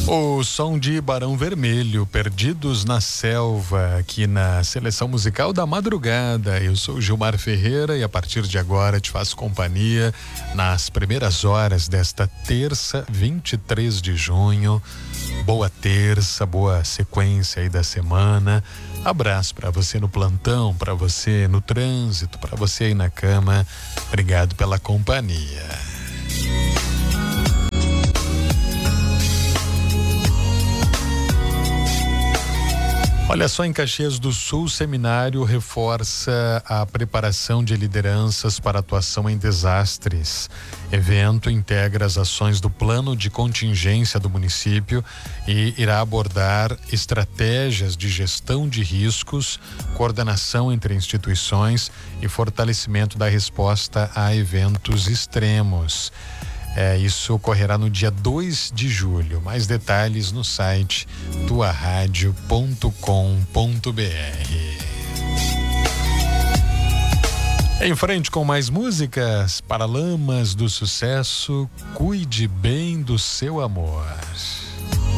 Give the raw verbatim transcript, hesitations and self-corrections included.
O som de Barão Vermelho, Perdidos na Selva, aqui na Seleção Musical da Madrugada. Eu sou Gilmar Ferreira e a partir de agora te faço companhia nas primeiras horas desta terça, vinte e três de junho. Boa terça, boa sequência aí da semana. Abraço para você no plantão, para você no trânsito, para você aí na cama. Obrigado pela companhia. Olha só, em Caxias do Sul, o seminário reforça a preparação de lideranças para atuação em desastres. Evento integra as ações do plano de contingência do município e irá abordar estratégias de gestão de riscos, coordenação entre instituições e fortalecimento da resposta a eventos extremos. É, isso ocorrerá no dia dois de julho. Mais detalhes no site tua rádio ponto com ponto br. Em frente com mais músicas, Paralamas do Sucesso, Cuide Bem do Seu Amor.